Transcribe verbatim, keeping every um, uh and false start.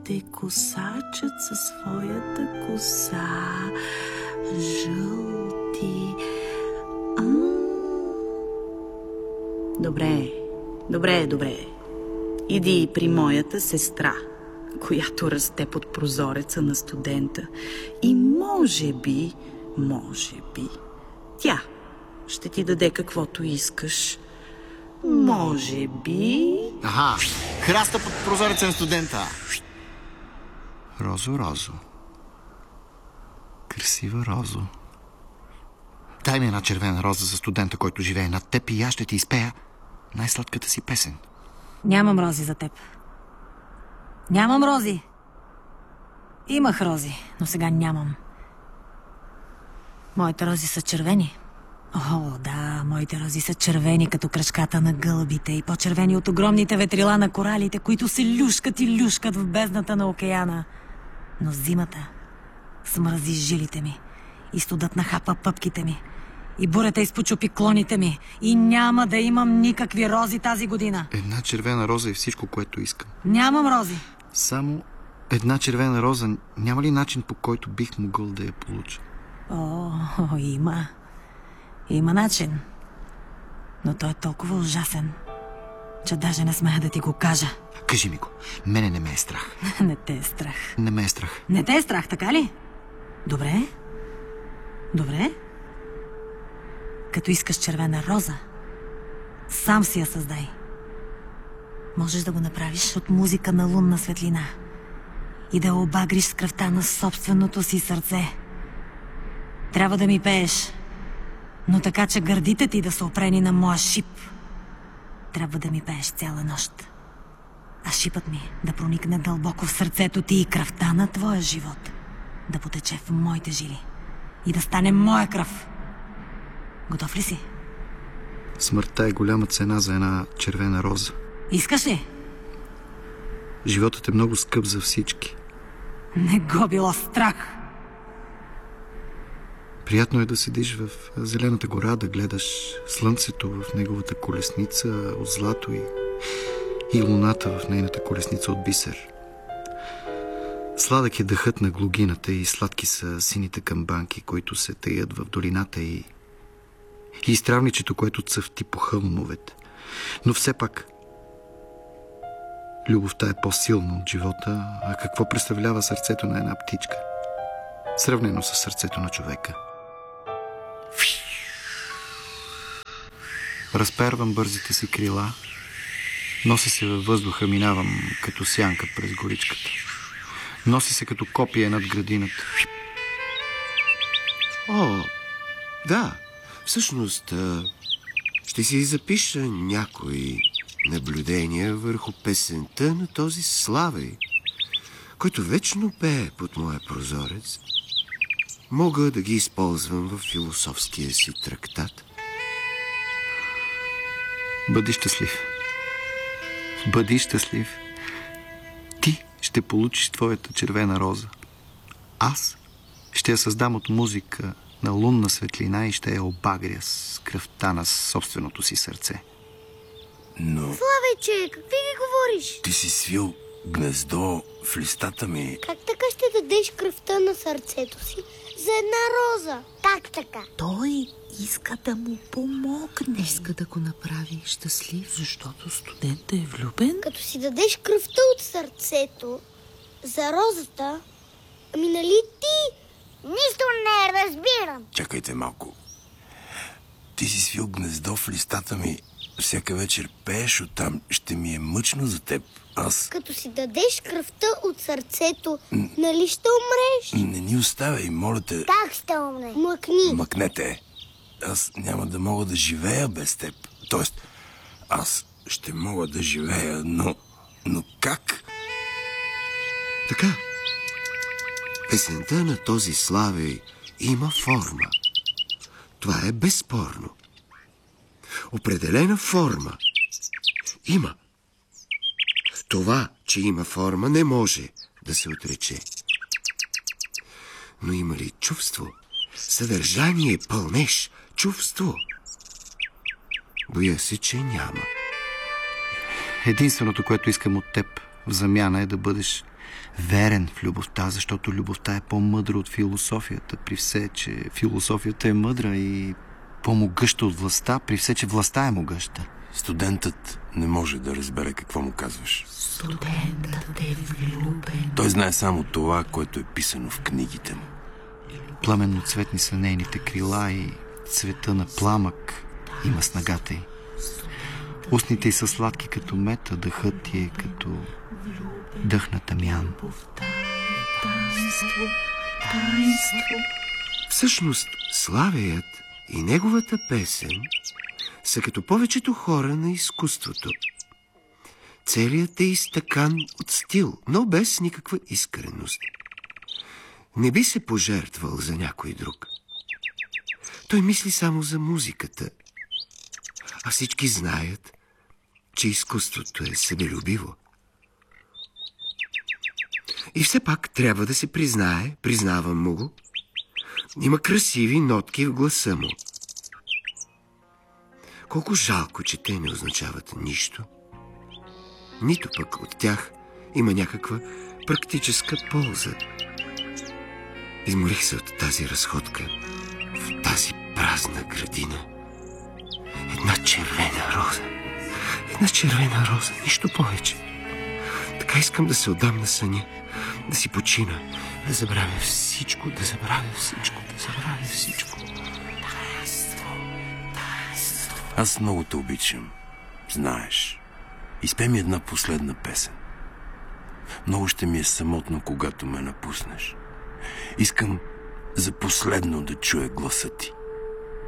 дойде косачът със своята коса. Жълти. А... Добре, добре, добре. Иди при моята сестра, която расте под прозореца на студента. И може би, може би, тя ще ти даде каквото искаш. Може би... Аха, храста под прозореца на студента. Розо, Розо. Красива Розо. Дай ми една червена роза за студента, който живее над теб, и аз ще ти изпея най-сладката си песен. Нямам рози за теб. Нямам рози. Имах рози, но сега нямам. Моите рози са червени. О, да, моите рози са червени като кръчката на гълъбите и по-червени от огромните ветрила на коралите, които се люшкат и люшкат в бездната на океана. Но зимата смързи жилите ми и студът нахапа пъпките ми и бурята изпочупи клоните ми и няма да имам никакви рози тази година. Една червена роза е всичко, което искам. Нямам рози. Само една червена роза. Няма ли начин, по който бих могъл да я получа? О, има. Има начин. Но той е толкова ужасен, че даже не смея да ти го кажа. Кажи ми го. Мене не ме е страх. Не те е страх. Не ме е страх. Не те е страх, така ли? Добре. Добре. Като искаш червена роза, сам си я създай. Можеш да го направиш от музика на лунна светлина и да я обагриш с кръвта на собственото си сърце. Трябва да ми пееш, но така, че гърдите ти да са опрени на моя шип. Трябва да ми пееш цяла нощ, а шипът ми да проникне дълбоко в сърцето ти и кръвта на твоя живот да потече в моите жили и да стане моя кръв. Готов ли си? Смъртта е голяма цена за една червена роза. Искаш ли? Животът е много скъп за всички. Не го било страх. Приятно е да седиш в зелената гора, да гледаш слънцето в неговата колесница от злато и, и луната в нейната колесница от бисер. Сладък е дъхът на глугината и сладки са сините камбанки, които се таят в долината, и, и изтравничето, което цъфти по хълмовете. Но все пак любовта е по-силна от живота. А какво представлява сърцето на една птичка, сравнено с сърцето на човека? Разпервам бързите си крила, нося се във въздуха, минавам като сянка през горичката. Носи се като копие над градината. О, да, всъщност ще си запиша някои наблюдения върху песента на този Славей, който вечно пее под моя прозорец. Мога да ги използвам в философския си трактат. Бъди щастлив. Бъди щастлив. Ти ще получиш твоята червена роза. Аз ще я създам от музика на лунна светлина и ще я обагря с кръвта на собственото си сърце. Но... Славейче, какви ги говориш? Ти си свил гнездо в листата ми. Как така ще дадеш кръвта на сърцето си за една роза? Как така? Той иска да му помогне. Иска да го направи щастлив, защото студентът е влюбен. Като си дадеш кръвта от сърцето за розата, ами нали ти нищо не разбирам? Чакайте малко. Ти си свил гнездо в листата ми. Всяка вечер пееш оттам. Ще ми е мъчно за теб. Аз... Като си дадеш кръвта от сърцето, Н... нали ще умреш? Не ни оставяй, моля те. Как ще умре? Мъкни. Мъкнете. Аз няма да мога да живея без теб. Тоест, аз ще мога да живея, но... Но как? Така. Песента на този Славей има форма. Това е безспорно. Определена форма има. Това, че има форма, не може да се отрече. Но има ли чувство? Съдържание, пълнеж, чувство? Боя се, че няма. Единственото, което искам от теб в замяна, е да бъдеш верен в любовта, защото любовта е по-мъдра от философията, при все, че философията е мъдра и по-могъща от властта, при все, че властта е могъща. Студентът не може да разбере какво му казваш. Студентът е влюбен. Той знае само това, което е писано в книгите му. Пламенноцветни са нейните крила и цвета на пламък има снагата й. Устните й са сладки като мед, а дъхът ти е като дъх на тамян. Таинство, таинство. Всъщност, Славеят и неговата песен са като повечето хора на изкуството. Целият е изтъкан от стил, но без никаква искреност. Не би се пожертвал за някой друг. Той мисли само за музиката, а всички знаят, че изкуството е себелюбиво. И все пак трябва да се признае, признавам му го, има красиви нотки в гласа му. Колко жалко, че те не означават нищо. Нито пък от тях има някаква практическа полза. Изморих се от тази разходка в тази празна градина. Една червена роза. Една червена роза, нищо повече. Така искам да се отдам на съня, да си почина, да забравя всичко, да забравя всичко, да забравя всичко. Аз много те обичам, знаеш. Изпей ми една последна песен. Много ще ми е самотно, когато ме напуснеш. Искам за последно да чуя гласа ти.